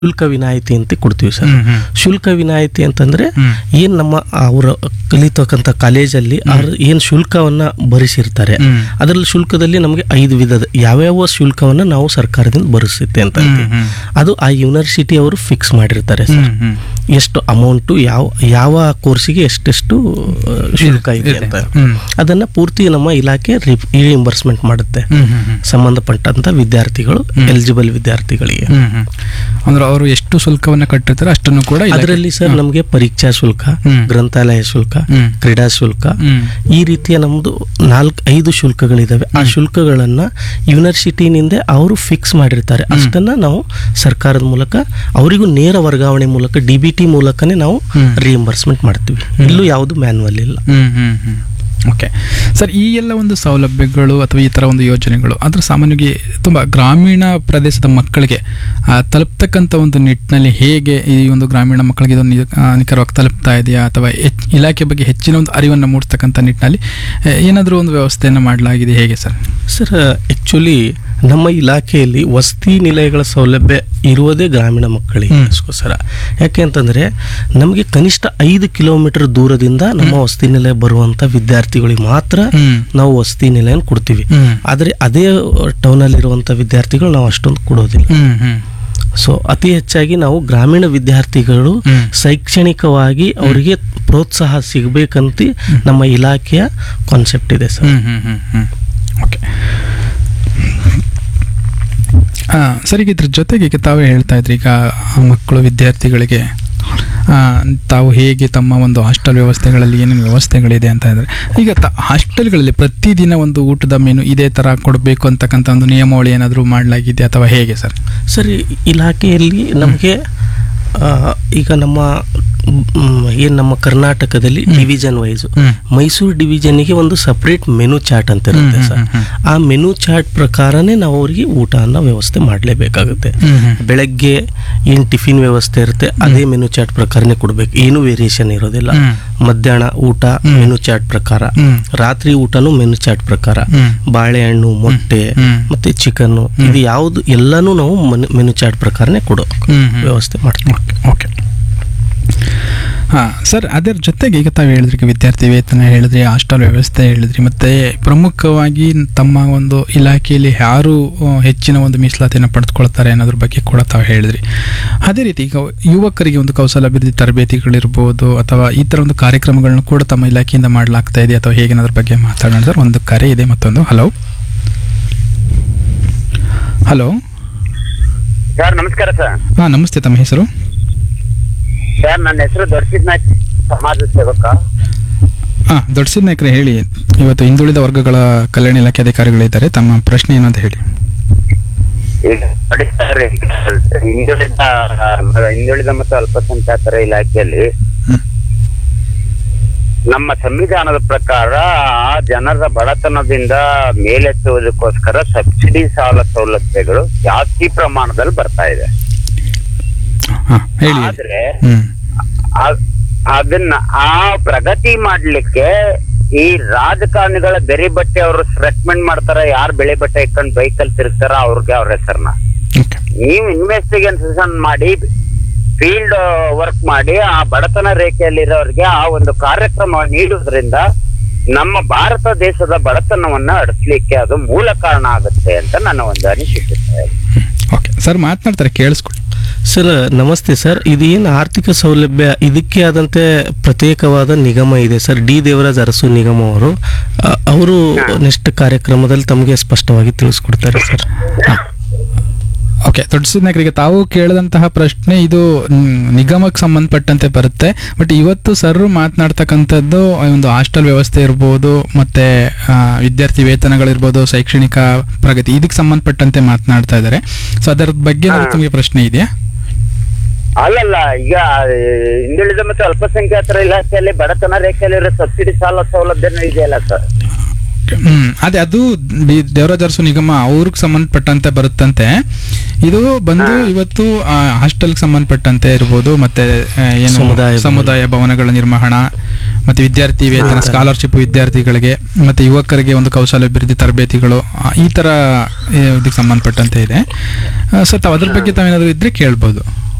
ಶುಲ್ಕ ವಿನಾಯಿತಿ ಅಂತ ಕೊಡ್ತೀವಿ ಸರ್. ಶುಲ್ಕ ವಿನಾಯಿತಿ ಅಂತಂದ್ರೆ ಏನ್ ನಮ್ಮ ಅವರು ಕಲಿತಕ್ಕಂಥ ಕಾಲೇಜಲ್ಲಿ ಏನ್ ಶುಲ್ಕವನ್ನ ಭರಿಸಿರ್ತಾರೆ ಅದರಲ್ಲಿ ಶುಲ್ಕದಲ್ಲಿ ನಮಗೆ 5 ವಿಧದ ಯಾವ್ಯಾವ ಶುಲ್ಕವನ್ನ ನಾವು ಸರ್ಕಾರದಿಂದ ಭರಿಸುತ್ತೆ ಅಂತ ಅದು ಆ ಯೂನಿವರ್ಸಿಟಿ ಅವರು ಫಿಕ್ಸ್ ಮಾಡಿರ್ತಾರೆ ಸರ್. ಎಷ್ಟು ಅಮೌಂಟು ಯಾವ ಕೋರ್ಸಿಗೆ ಎಷ್ಟೆಷ್ಟು ಶುಲ್ಕ ಇದೆ ಅಂತ ಅದನ್ನ ಪೂರ್ತಿ ನಮ್ಮ ಇಲಾಖೆ ರಿಇಂಬರ್ಸ್ಮೆಂಟ್ ಮಾಡುತ್ತೆ ಸಂಬಂಧಪಟ್ಟಂತ ವಿದ್ಯಾರ್ಥಿಗಳು, ಎಲಿಜಿಬಲ್ ವಿದ್ಯಾರ್ಥಿಗಳಿಗೆ. ಅಂದ್ರೆ ಅವರು ಎಷ್ಟು ಶುಲ್ಕವನ್ನ ಕಟ್ಟಿರ್ತಾರೆ ಅಷ್ಟನ್ನು ಕೂಡ ಅದರಲ್ಲಿ ಸರ್ ನಮಗೆ ಪರೀಕ್ಷಾ ಶುಲ್ಕ, ಗ್ರಂಥಾಲಯ ಶುಲ್ಕ, ಕ್ರೀಡಾ ಶುಲ್ಕ, ಈ ರೀತಿಯ ನಮ್ದು 4-5 ಶುಲ್ಕಗಳಿದಾವೆ. ಆ ಶುಲ್ಕಗಳನ್ನ ಯೂನಿವರ್ಸಿಟಿನಿಂದ ಅವರು ಫಿಕ್ಸ್ ಮಾಡಿರ್ತಾರೆ. ಅಷ್ಟನ್ನ ನಾವು ಸರ್ಕಾರದ ಮೂಲಕ ಅವರಿಗೂ ನೇರ ವರ್ಗಾವಣೆ ಮೂಲಕ DBT ಮೂಲಕನೇ ನಾವು ರಿಇಂಬರ್ಸ್ಮೆಂಟ್ ಮಾಡ್ತೀವಿ. ಇಲ್ಲೂ ಯಾವುದು ಮ್ಯಾನ್ಯುವಲ್ ಇಲ್ಲ. ಓಕೆ ಸರ್, ಈ ಎಲ್ಲ ಒಂದು ಸೌಲಭ್ಯಗಳು ಅಥವಾ ಈ ಥರ ಒಂದು ಯೋಜನೆಗಳು ಆದರೆ ಸಾಮಾನ್ಯವಾಗಿ ತುಂಬ ಗ್ರಾಮೀಣ ಪ್ರದೇಶದ ಮಕ್ಕಳಿಗೆ ತಲುಪ್ತಕ್ಕಂಥ ಒಂದು ನಿಟ್ಟಿನಲ್ಲಿ ಹೇಗೆ ಈ ಒಂದು ಗ್ರಾಮೀಣ ಮಕ್ಕಳಿಗೆ ಇದು ನಿಖರವಾಗಿ ತಲುಪ್ತಾ ಇದೆಯಾ ಅಥವಾ ಇಲಾಖೆ ಬಗ್ಗೆ ಹೆಚ್ಚಿನ ಒಂದು ಅರಿವನ್ನು ಮೂಡಿಸ್ತಕ್ಕಂಥ ನಿಟ್ಟಿನಲ್ಲಿ ಏನಾದರೂ ಒಂದು ವ್ಯವಸ್ಥೆಯನ್ನು ಮಾಡಲಾಗಿದೆ ಹೇಗೆ ಸರ್? ಸರ್ ಆ್ಯಕ್ಚುಲಿ ನಮ್ಮ ಇಲಾಖೆಯಲ್ಲಿ ವಸತಿ ನಿಲಯಗಳ ಸೌಲಭ್ಯ ಇರುವುದೇ ಗ್ರಾಮೀಣ ಮಕ್ಕಳಿಗೋಸ್ಕರ. ಯಾಕೆ ಅಂತಂದರೆ ನಮಗೆ ಕನಿಷ್ಠ 5 ಕಿಲೋಮೀಟರ್ ದೂರದಿಂದ ನಮ್ಮ ವಸತಿ ನಿಲಯ ಬರುವಂಥ ವಿದ್ಯಾರ್ಥಿಗಳಿಗೆ ಮಾತ್ರ ನಾವು ವಸತಿ ನಿಲಯ ಕೊಡ್ತೀವಿ. ಆದರೆ ಅದೇ ಟೌನಲ್ಲಿರುವಂಥ ವಿದ್ಯಾರ್ಥಿಗಳು ನಾವು ಅಷ್ಟೊಂದು ಕೊಡೋದಿಲ್ಲ. ಸೊ ಅತಿ ಹೆಚ್ಚಾಗಿ ನಾವು ಗ್ರಾಮೀಣ ವಿದ್ಯಾರ್ಥಿಗಳು ಶೈಕ್ಷಣಿಕವಾಗಿ ಅವರಿಗೆ ಪ್ರೋತ್ಸಾಹ ಸಿಗಬೇಕಂತ ನಮ್ಮ ಇಲಾಖೆಯ ಕಾನ್ಸೆಪ್ಟ್ ಇದೆ ಸರ್. ಓಕೆ ಸರಿ, ಇದ್ರ ಜೊತೆಗೆ ಈಗ ತಾವೇ ಹೇಳ್ತಾ ಇದ್ರಿ, ಈಗ ಮಕ್ಕಳು ವಿದ್ಯಾರ್ಥಿಗಳಿಗೆ ತಾವು ಹೇಗೆ ತಮ್ಮ ಒಂದು ಹಾಸ್ಟೆಲ್ ವ್ಯವಸ್ಥೆಗಳಲ್ಲಿ ಏನೇನು ವ್ಯವಸ್ಥೆಗಳಿದೆ ಅಂತ ಹೇಳಿದ್ರೆ, ಈಗ ಹಾಸ್ಟೆಲ್ಗಳಲ್ಲಿ ಪ್ರತಿದಿನ ಒಂದು ಊಟದ ಮೆನು ಇದೇ ಥರ ಕೊಡಬೇಕು ಅಂತಕ್ಕಂಥ ಒಂದು ನಿಯಮಾವಳಿ ಏನಾದರೂ ಮಾಡಲಾಗಿದೆ ಅಥವಾ ಹೇಗೆ ಸರ್? ಸರಿ, ಇಲಾಖೆಯಲ್ಲಿ ನಮಗೆ ಈಗ ನಮ್ಮ ಕರ್ನಾಟಕದಲ್ಲಿ ಡಿವಿಷನ್ ವೈಸ್ ಮೈಸೂರು ಡಿವಿಷನ್ಗೆ ಒಂದು ಸಪ್ರೇಟ್ ಮೆನು ಚಾರ್ಟ್ ಅಂತ ಇರುತ್ತೆ ಸರ್. ಆ ಮೆನು ಚಾರ್ಟ್ ಪ್ರಕಾರನೇ ನಾವು ಅವರಿಗೆ ಊಟನ ವ್ಯವಸ್ಥೆ ಮಾಡಲೇಬೇಕಾಗುತ್ತೆ. ಬೆಳಗ್ಗೆ ಏನು ಟಿಫಿನ್ ವ್ಯವಸ್ಥೆ ಇರುತ್ತೆ ಅದೇ ಮೆನು ಚಾರ್ಟ್ ಪ್ರಕಾರನೇ ಕೊಡಬೇಕು, ಏನು ವೇರಿಯೇಷನ್ ಇರೋದಿಲ್ಲ. ಮಧ್ಯಾಹ್ನ ಊಟ ಮೆನು ಚಾರ್ಟ್ ಪ್ರಕಾರ, ರಾತ್ರಿ ಊಟನೂ ಮೆನು ಚಾರ್ಟ್ ಪ್ರಕಾರ, ಬಾಳೆಹಣ್ಣು, ಮೊಟ್ಟೆ ಮತ್ತೆ ಚಿಕನ್ನು, ಇದು ಯಾವುದು ಎಲ್ಲಾನು ನಾವು ಮೆನು ಚಾರ್ಟ್ ಪ್ರಕಾರನೇ ಕೊಡೋ ವ್ಯವಸ್ಥೆ ಮಾಡ್ತೀವಿ. ಓಕೆ ಸರ್, ಅದರ ಜೊತೆಗೆ ಈಗ ತಾವು ಹೇಳಿದ್ರಿ ವಿದ್ಯಾರ್ಥಿ ವೇತನ ಹೇಳಿದ್ರಿ, ಹಾಸ್ಟೆಲ್ ವ್ಯವಸ್ಥೆ ಹೇಳಿದ್ರಿ, ಮತ್ತು ಪ್ರಮುಖವಾಗಿ ತಮ್ಮ ಒಂದು ಇಲಾಖೆಯಲ್ಲಿ ಯಾರು ಹೆಚ್ಚಿನ ಒಂದು ಮೀಸಲಾತಿಯನ್ನು ಪಡೆದುಕೊಳ್ತಾರೆ ಅನ್ನೋದ್ರ ಬಗ್ಗೆ ಕೂಡ ತಾವು ಹೇಳಿದ್ರಿ. ಅದೇ ರೀತಿ ಈಗ ಯುವಕರಿಗೆ ಒಂದು ಕೌಶಲ್ಯಾಭಿವೃದ್ಧಿ ತರಬೇತಿಗಳಿರ್ಬೋದು ಅಥವಾ ಈ ಥರ ಒಂದು ಕಾರ್ಯಕ್ರಮಗಳನ್ನು ಕೂಡ ತಮ್ಮ ಇಲಾಖೆಯಿಂದ ಮಾಡಲಾಗ್ತಾ ಇದೆ ಅಥವಾ ಹೇಗೆ ಅನ್ನೋದ್ರ ಬಗ್ಗೆ ಮಾತಾಡೋಣ ಸರ್. ಒಂದು ಕರೆ ಇದೆ ಮತ್ತೊಂದು. ಹಲೋ ಹಲೋ ಸರ್, ನಮಸ್ಕಾರ ಸರ್. ನಮಸ್ತೆ, ತಮ್ಮ ಹೆಸರು? ಸರ್, ನನ್ನ ಹೆಸರು ದೊಡ್ಡಸಿದ್ನಾಯ್ಕ, ಸಮಾಜ ಸೇವಕ. ದೊಡ್ಡಸಿದ್ ನಾಯ್ಕರೇ, ಹೇಳಿ. ಇವತ್ತು ಹಿಂದುಳಿದ ವರ್ಗಗಳ ಕಲ್ಯಾಣ ಇಲಾಖೆ ಅಧಿಕಾರಿಗಳಿದ್ದಾರೆ, ತಮ್ಮ ಪ್ರಶ್ನೆ ಏನು ಅಂತ ಹೇಳಿ. ಈಗ ನೋಡಿ ಸರ್, ಹಿಂದುಳಿದ ಮತ್ತು ಅಲ್ಪಸಂಖ್ಯಾತರ ಇಲಾಖೆಯಲ್ಲಿ ನಮ್ಮ ಸಂವಿಧಾನದ ಪ್ರಕಾರ ಜನರ ಬಡತನದಿಂದ ಮೇಲೆತ್ತುವುದಕ್ಕೋಸ್ಕರ ಸಬ್ಸಿಡಿ ಸಾಲ ಸೌಲಭ್ಯಗಳು ಜಾಸ್ತಿ ಪ್ರಮಾಣದಲ್ಲಿ ಬರ್ತಾ ಇದೆ. ಆದ್ರೆ ಅದನ್ನ ಪ್ರಗತಿ ಮಾಡ್ಲಿಕ್ಕೆ ಈ ರಾಜಕಾರಣಿಗಳ ಬೆರೆ ಬಟ್ಟೆ ಅವರು ರೆಕಮೆಂಡ್ ಮಾಡ್ತಾರ, ಯಾರು ಬೆಳೆ ಬಟ್ಟೆ ಇಟ್ಕೊಂಡು ಬೈಕಲ್ಲಿ ತಿರುಗ್ತಾರ ಅವ್ರಿಗೆ ಅವ್ರ ಹೆಸರನ್ನ ನೀವು ಇನ್ವೆಸ್ಟಿಗೇಷನ್ ಮಾಡಿ ಫೀಲ್ಡ್ ವರ್ಕ್ ಮಾಡಿ ಆ ಬಡತನ ರೇಖೆಯಲ್ಲಿರೋರಿಗೆ ಆ ಒಂದು ಕಾರ್ಯಕ್ರಮ ನೀಡುವುದರಿಂದ ನಮ್ಮ ಭಾರತ ದೇಶದ ಬಡತನವನ್ನ ಅಡಿಸ್ಲಿಕ್ಕೆ ಅದು ಮೂಲ ಕಾರಣ ಆಗುತ್ತೆ ಅಂತ ನನ್ನ ಒಂದು ಅನಿಸಿಕೆ. ಓಕೆ ಸರ್, ಮಾತನಾಡ್ತಾರೆ, ಕೇಳಿಸ್ಕೊಳ್ಳಿ. ಸರ್ ನಮಸ್ತೆ ಸರ್. ಇದೇನು ಆರ್ಥಿಕ ಸೌಲಭ್ಯ ಇದಕ್ಕೆ ಆದಂತೆ ಪ್ರತ್ಯೇಕವಾದ ನಿಗಮ ಇದೆ ಸರ್, ಡಿ ದೇವರಾಜ್ ಅರಸು ನಿಗಮ ಅವರು ನೆಕ್ಸ್ಟ್ ಕಾರ್ಯಕ್ರಮದಲ್ಲಿ ತಮಗೆ ಸ್ಪಷ್ಟವಾಗಿ ತಿಳಿಸ್ಕೊಡ್ತಾರೆ ಸರ್. ಓಕೆ, ದೊಡ್ಡಸಿದ್ನಾಯ್ಕರಿಗೆ ತಾವು ಕೇಳಿದಂತಹ ಪ್ರಶ್ನೆ ಇದು ನಿಗಮಕ್ಕೆ ಸಂಬಂಧಪಟ್ಟಂತೆ ಬರುತ್ತೆ. ಬಟ್ ಇವತ್ತು ಸರ್ ಮಾತನಾಡ್ತಕ್ಕಂಥದ್ದು ಒಂದು ಹಾಸ್ಟೆಲ್ ವ್ಯವಸ್ಥೆ ಇರ್ಬೋದು, ಮತ್ತೆ ವಿದ್ಯಾರ್ಥಿ ವೇತನಗಳಿರ್ಬೋದು, ಶೈಕ್ಷಣಿಕ ಪ್ರಗತಿ ಇದಕ್ಕೆ ಸಂಬಂಧಪಟ್ಟಂತೆ ಮಾತನಾಡ್ತಾ ಇದ್ದಾರೆ. ಸೊ ಅದರ ಬಗ್ಗೆ ತಮಗೆ ಪ್ರಶ್ನೆ ಇದೆಯಾ? ಅಲ್ಲಲ್ಲ, ಈಗ ಹಿಂದುಳಿದ ಮತ್ತು ಅಲ್ಪಸಂಖ್ಯಾತರ ಇಲಾಖೆಯಲ್ಲಿ ಬಡತನ ರೇಖೆಯಲ್ಲಿರೋ ಸಬ್ಸಿಡಿ ಸಾಲ ಸೌಲಭ್ಯನೂ ಇದೆಯಲ್ಲ ಸರ್? ಅದೇ ಅದು ದೇವರಾಜ್ ಅರಸು ನಿಗಮ ಅವ್ರಿಗೆ ಸಂಬಂಧಪಟ್ಟಂತೆ ಬರುತ್ತಂತೆ. ಇದು ಬಂದು ಇವತ್ತು ಹಾಸ್ಟೆಲ್ಗೆ ಸಂಬಂಧಪಟ್ಟಂತೆ ಇರ್ಬೋದು, ಮತ್ತೆ ಏನು ಸಮುದಾಯ ಭವನಗಳ ನಿರ್ಮಾಣ, ಮತ್ತೆ ವಿದ್ಯಾರ್ಥಿ ವೇತನ, ಸ್ಕಾಲರ್ಶಿಪ್ ವಿದ್ಯಾರ್ಥಿಗಳಿಗೆ, ಮತ್ತೆ ಯುವಕರಿಗೆ ಒಂದು ಕೌಶಲ್ಯಾಭಿವೃದ್ಧಿ ತರಬೇತಿಗಳು, ಈ ತರ ಇದಕ್ಕೆ ಸಂಬಂಧಪಟ್ಟಂತೆ ಇದೆ ಸರ್. ತಾವು ಅದ್ರ ಬಗ್ಗೆ ತಾವೇನಾದ್ರು ಇದ್ರೆ ಕೇಳ್ಬೋದು.